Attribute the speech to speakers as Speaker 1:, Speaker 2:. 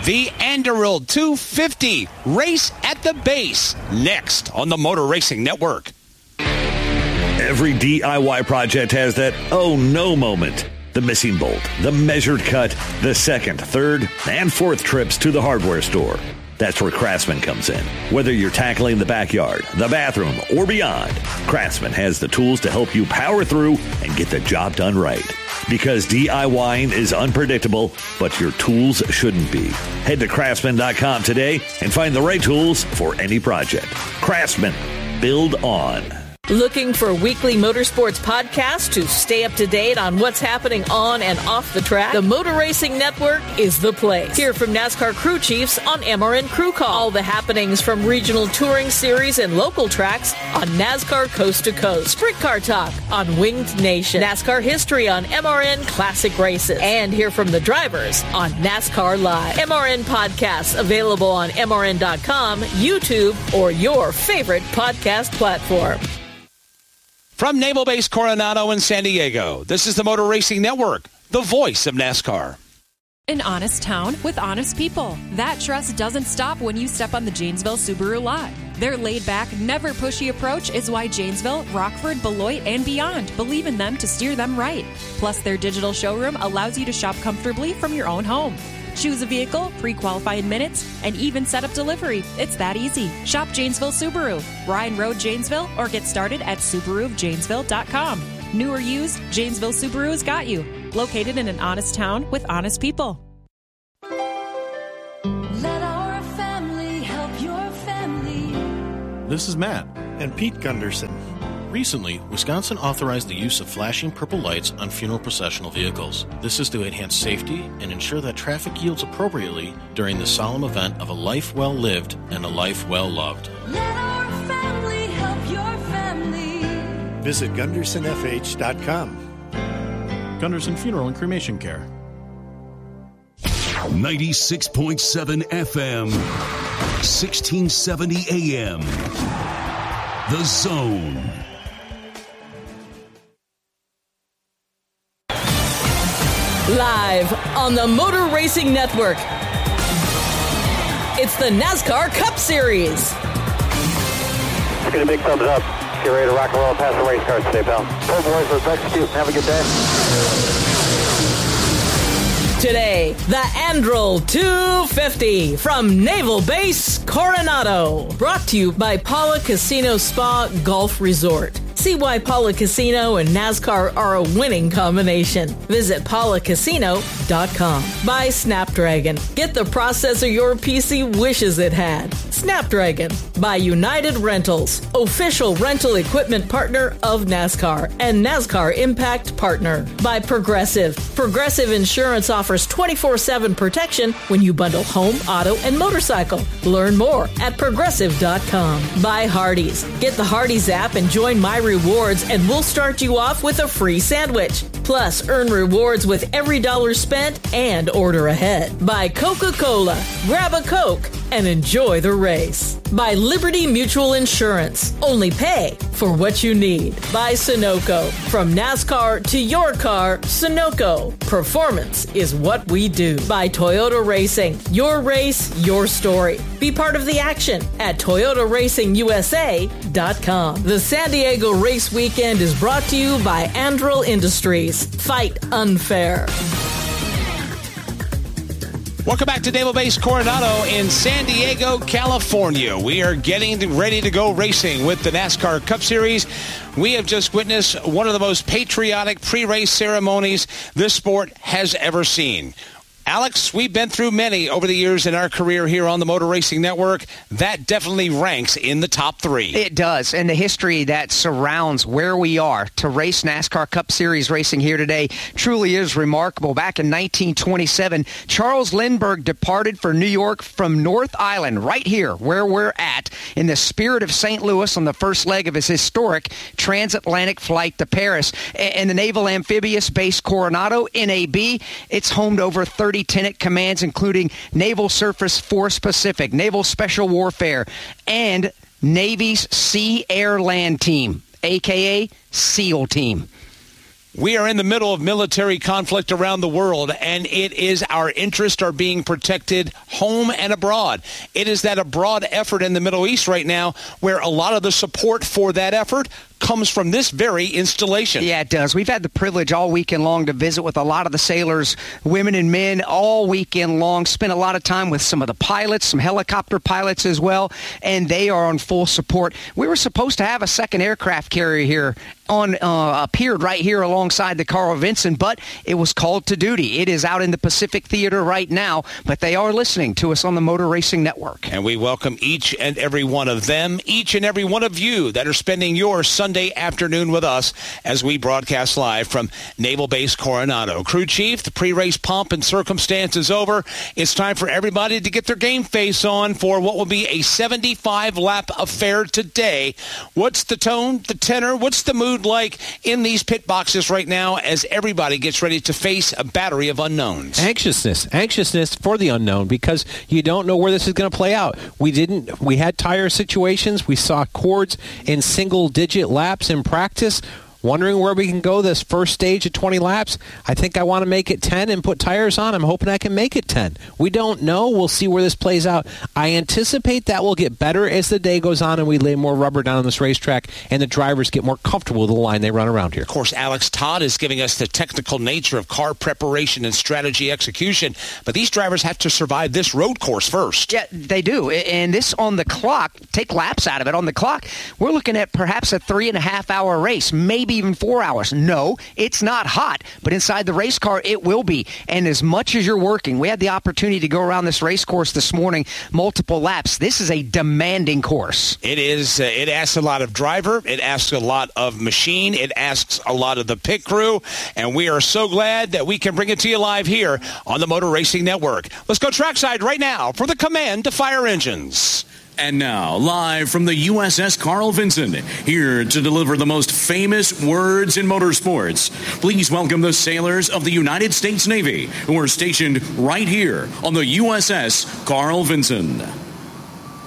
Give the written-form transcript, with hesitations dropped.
Speaker 1: The Anduril 250 Race at the Base, next on the Motor Racing Network.
Speaker 2: Every DIY project has that oh no moment. The missing bolt, the measured cut, the second, third, and fourth trips to the hardware store. That's where Craftsman comes in. Whether you're tackling the backyard, the bathroom, or beyond, Craftsman has the tools to help you power through and get the job done right. Because DIYing is unpredictable, but your tools shouldn't be. Head to Craftsman.com today and find the right tools for any project. Craftsman. Build on.
Speaker 3: Looking for weekly motorsports podcasts to stay up to date on what's happening on and off the track? The Motor Racing Network is the place. Hear from NASCAR crew chiefs on MRN Crew Call. All the happenings from regional touring series and local tracks on NASCAR Coast to Coast. Sprint Car Talk on Winged Nation. NASCAR history on MRN Classic Races. And hear from the drivers on NASCAR Live. MRN podcasts available on MRN.com, YouTube, or your favorite podcast platform.
Speaker 1: From Naval Base Coronado in San Diego, this is the Motor Racing Network, the voice of NASCAR.
Speaker 4: An honest town with honest people. That trust doesn't stop when you step on the Janesville Subaru lot. Their laid-back, never pushy approach is why Janesville, Rockford, Beloit, and beyond believe in them to steer them right. Plus, their digital showroom allows you to shop comfortably from your own home. Choose a vehicle, pre-qualify in minutes, and even set up delivery. It's that easy. Shop Janesville Subaru, Ryan Road, Janesville, or get started at SubaruofJanesville.com. New or used, Janesville Subaru has got you. Located in an honest town with honest people.
Speaker 5: Let our family help your family.
Speaker 6: This is Matt and Pete Gunderson. Recently, Wisconsin authorized the use of flashing purple lights on funeral processional vehicles. This is to enhance safety and ensure that traffic yields appropriately during the solemn event of a life well lived and a life well loved.
Speaker 5: Let our family help your family.
Speaker 7: Visit GundersonFH.com.
Speaker 6: Gunderson Funeral and Cremation Care.
Speaker 8: 96.7 FM, 1670 AM. The Zone.
Speaker 3: Live on the Motor Racing Network, it's the NASCAR Cup Series.
Speaker 9: Let's get a big thumbs up. Get ready to rock and roll past the race cars today, pal. Pull boys, let's execute. Have a good day.
Speaker 3: Today, the Anduril 250 from Naval Base Coronado. Brought to you by Paula Casino Spa Golf Resort. See why Paula Casino and NASCAR are a winning combination. Visit paulacasino.com. By Snapdragon. Get the processor your PC wishes it had. Snapdragon. By United Rentals. Official rental equipment partner of NASCAR and NASCAR Impact Partner. By Progressive. Progressive Insurance offers 24/7 protection when you bundle home, auto, and motorcycle. Learn more at progressive.com. By Hardee's. Get the Hardee's app and join My Rewards, and we'll start you off with a free sandwich. Plus, earn rewards with every dollar spent and order ahead. By Coca-Cola. Grab a Coke and enjoy the race. By Liberty Mutual Insurance. Only pay for what you need. By Sunoco. From NASCAR to your car, Sunoco. Performance is what we do. By Toyota Racing. Your race, your story. Be part of the action at ToyotaRacingUSA.com. The San Diego Race Weekend is brought to you by Anduril Industries. Fight unfair.
Speaker 1: Welcome back to Naval Base Coronado in San Diego, California. We are getting ready to go racing with the NASCAR Cup Series. We have just witnessed one of the most patriotic pre-race ceremonies this sport has ever seen. Alex, we've been through many over the years in our career here on the Motor Racing Network. That definitely ranks in the top three.
Speaker 10: It does, and the history that surrounds where we are to race NASCAR Cup Series racing here today truly is remarkable. Back in 1927, Charles Lindbergh departed for New York from North Island, right here where we're at, in the spirit of St. Louis on the first leg of his historic transatlantic flight to Paris. And the Naval Amphibious Base Coronado, NAB, it's home to over 30 tenant commands, including Naval Surface Force Pacific, Naval Special Warfare, and Navy's Sea Air Land Team, a.k.a. SEAL Team.
Speaker 1: We are in the middle of military conflict around the world, and it is our interests are being protected home and abroad. It is that abroad effort in the Middle East right now where a lot of the support for that effort comes from this very installation.
Speaker 10: Yeah, it does. We've had the privilege all weekend long to visit with a lot of the sailors, women and men, all weekend long. Spent a lot of time with some of the pilots, some helicopter pilots as well, and they are on full support. We were supposed to have a second aircraft carrier here appeared right here alongside the Carl Vinson, but it was called to duty. It is out in the Pacific Theater right now, but they are listening to us on the Motor Racing Network.
Speaker 1: And we welcome each and every one of them, each and every one of you that are spending your Sunday afternoon with us as we broadcast live from Naval Base Coronado. Crew Chief, the pre-race pomp and circumstance is over. It's time for everybody to get their game face on for what will be a 75-lap affair today. What's the tone, the tenor, what's the mood like in these pit boxes right now as everybody gets ready to face a battery of unknowns?
Speaker 11: Anxiousness for the unknown, because you don't know where this is going to play out. We had tire situations. We saw cords in single-digit laps in practice. Wondering where we can go this first stage of 20 laps. I think I want to make it 10 and put tires on. I'm hoping I can make it 10. We don't know. We'll see where this plays out. I anticipate that will get better as the day goes on and we lay more rubber down on this racetrack and the drivers get more comfortable with the line they run around here.
Speaker 1: Of course, Alex Todd is giving us the technical nature of car preparation and strategy execution, but these drivers have to survive this road course first.
Speaker 10: Yeah, they do. And this on the clock, take laps out of it. On the clock, we're looking at perhaps a 3.5-hour race, maybe even 4 hours. No, it's not hot, but inside the race car, it will be. And as much as you're working, we had the opportunity to go around this race course this morning, multiple laps. This is a demanding course.
Speaker 1: It is. It asks a lot of driver. It asks a lot of machine. It asks a lot of the pit crew. And we are so glad that we can bring it to you live here on the Motor Racing Network. Let's go trackside right now for the command to fire engines.
Speaker 8: And now, live from the USS Carl Vinson, here to deliver the most famous words in motorsports, please welcome the sailors of the United States Navy, who are stationed right here on the USS Carl Vinson.